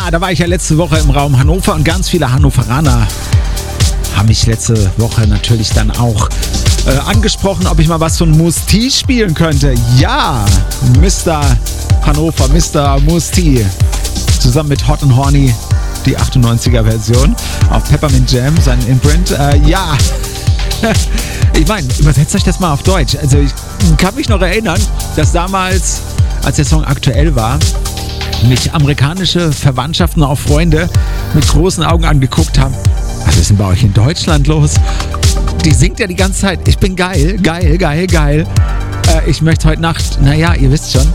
Ja, da war ich ja letzte Woche im Raum Hannover und ganz viele Hannoveraner haben mich letzte Woche natürlich dann auch angesprochen, ob ich mal was von Mousse T spielen könnte. Ja, Mr. Hannover, Mr. Mousse T. Zusammen mit Hot and Horny, die 98er Version auf Peppermint Jam, sein Imprint. Ja, ich meine, übersetzt euch das mal auf Deutsch. Also ich kann mich noch erinnern, dass damals, als der Song aktuell war, mich amerikanische Verwandtschaften, auch Freunde, mit großen Augen angeguckt haben. Was ist denn bei euch in Deutschland los? Die singt ja die ganze Zeit, ich bin geil, geil, geil, geil. Ich möchte heute Nacht, naja, ihr wisst schon.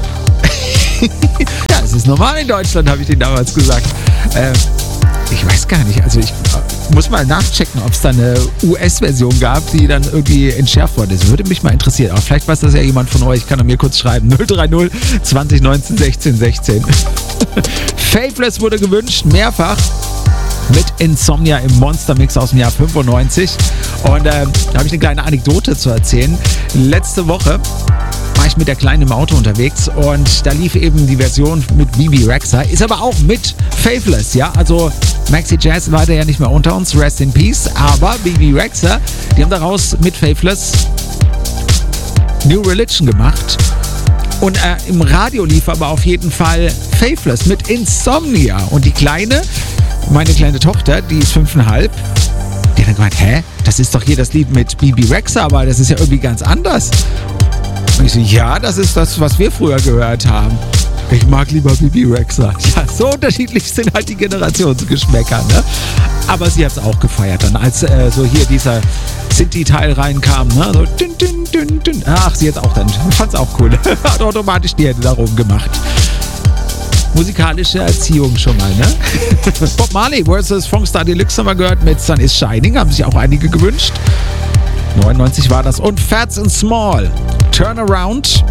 Ja, es ist normal in Deutschland, habe ich denen damals gesagt. Ich weiß gar nicht, also ich muss mal nachchecken, ob es da eine US-Version gab, die dann irgendwie entschärft wurde. Das würde mich mal interessieren. Aber vielleicht weiß das ja jemand von euch, kann er mir kurz schreiben. 030 2019 16 16. Faithless wurde gewünscht, mehrfach. Mit Insomnia im Monster Mix aus dem Jahr 95. Und da habe ich eine kleine Anekdote zu erzählen. Letzte Woche war ich mit der Kleinen im Auto unterwegs und da lief eben die Version mit Bebe Rexha, ist aber auch mit Faithless, ja, also Maxi Jazz leider ja nicht mehr unter uns, rest in peace, aber Bebe Rexha, die haben daraus mit Faithless New Religion gemacht und im Radio lief aber auf jeden Fall Faithless mit Insomnia und die Kleine, meine kleine Tochter, die ist 5,5, die hat dann gemeint, hä, das ist doch hier das Lied mit Bebe Rexha, aber das ist ja irgendwie ganz anders. Und ich so, ja, das ist das, was wir früher gehört haben. Ich mag lieber Bebe Rexha. Ja, so unterschiedlich sind halt die Generationsgeschmäcker, ne? Aber sie hat es auch gefeiert dann, als so hier dieser Sinti-Teil reinkam, ne? So dün, dün, dün, dün. Ach, sie hat es auch dann, fand's auch cool. Hat automatisch die Hände da oben gemacht. Musikalische Erziehung schon mal, ne? Bob Marley vs. Funkstar Deluxe haben wir gehört mit Sun is Shining, haben sich auch einige gewünscht. 99 war das. Und Fats and Small, Turnaround,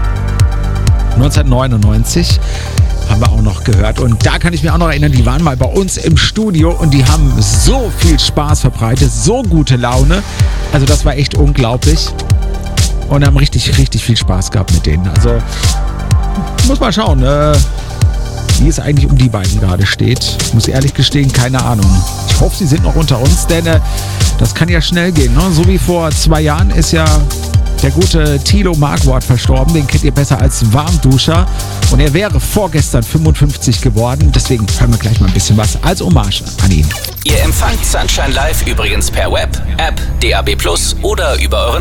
1999 haben wir auch noch gehört. Und da kann ich mich auch noch erinnern, die waren mal bei uns im Studio und die haben so viel Spaß verbreitet, so gute Laune. Also das war echt unglaublich. Und haben richtig, richtig viel Spaß gehabt mit denen. Also muss mal schauen, wie es eigentlich um die beiden gerade steht. Muss ehrlich gestehen, keine Ahnung. Ich hoffe, sie sind noch unter uns, denn das kann ja schnell gehen. Ne? So wie vor 2 Jahren ist ja der gute Thilo Marquardt verstorben. Den kennt ihr besser als Warmduscher. Und er wäre vorgestern 55 geworden. Deswegen hören wir gleich mal ein bisschen was als Hommage an ihn. Ihr empfangt Sunshine Live übrigens per Web, App, DAB+ oder über euren